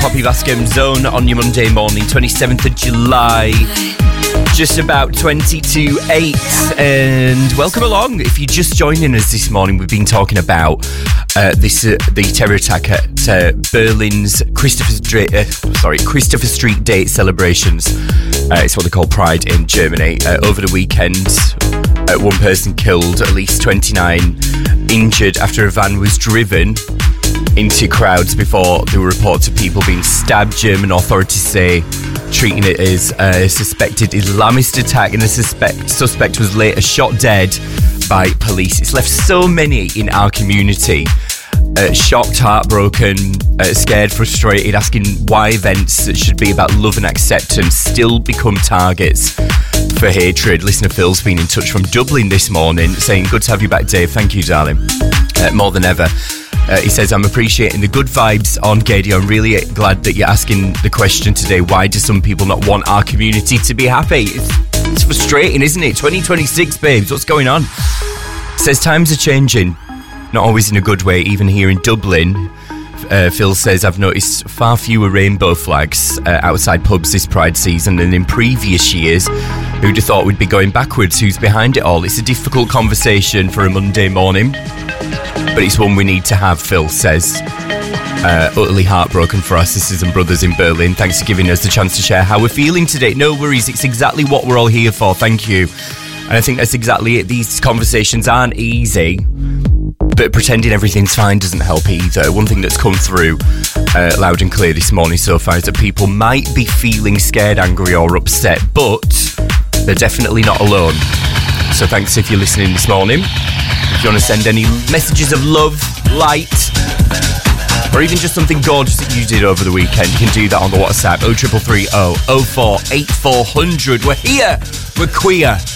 Poppy Vascom Zone on your Monday morning, 27th of July. Just about 20 to 8. And welcome along. If you're just joining us this morning, we've been talking about the terror attack at Berlin's Christopher Street Day celebrations. It's what they call Pride in Germany. Over the weekend, one person killed, at least 29 injured after a van was driven into crowds before there were reports of people being stabbed. German authorities say treating it as a suspected Islamist attack, and the suspect was later shot dead by police. It's left so many in our community shocked, heartbroken, scared, frustrated, asking why events that should be about love and acceptance still become targets for hatred. Listener Phil's been in touch from Dublin this morning saying, good to have you back, Dave. Thank you, darling. More than ever. He says, I'm appreciating the good vibes on Gadio. I'm really glad that you're asking the question today. Why do some people not want our community to be happy? It's frustrating, isn't it? 2026, babes. What's going on? Says times are changing. Not always in a good way, even here in Dublin. Phil says, I've noticed far fewer rainbow flags outside pubs this Pride season than in previous years. Who'd have thought we'd be going backwards? Who's behind it all? It's a difficult conversation for a Monday morning, but it's one we need to have, Phil says. Utterly heartbroken for our sisters and brothers in Berlin. Thanks for giving us the chance to share how we're feeling today. No worries, it's exactly what we're all here for. Thank you. And I think that's exactly it. These conversations aren't easy, but pretending everything's fine doesn't help either. One thing that's come through loud and clear this morning so far is that people might be feeling scared, angry or upset, but they're definitely not alone. So thanks if you're listening this morning. If you want to send any messages of love, light, or even just something gorgeous that you did over the weekend, you can do that on the WhatsApp 0330 04 8400. We're here, we're queer,